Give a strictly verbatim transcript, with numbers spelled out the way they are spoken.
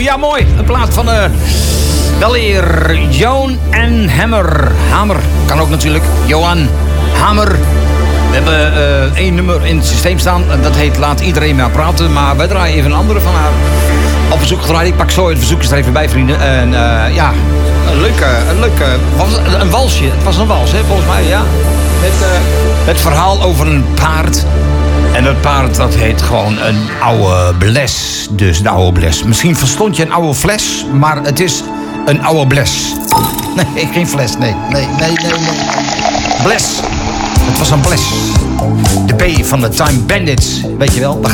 Ja, mooi. Een plaat van uh, weleer Joan en Hammer. Hamer kan ook natuurlijk. Johan Hamer. We hebben uh, één nummer in het systeem staan. Dat heet Laat iedereen maar praten. Maar wij draaien even een andere van haar. Op verzoek gedraaid. Ik pak zo het verzoekjes er even bij, vrienden. En uh, ja, een leuke, een leuke... Een walsje. Het was een wals, hè, volgens mij, ja. Met uh, het verhaal over een paard. En dat paard, dat heet gewoon een oude bles. Dus de oude bles. Misschien verstond je een oude fles, maar het is een oude bles. Nee, geen fles, nee. Nee, nee, nee, nee. Bles. Het was een bles. De B van de Time Bandits, weet je wel.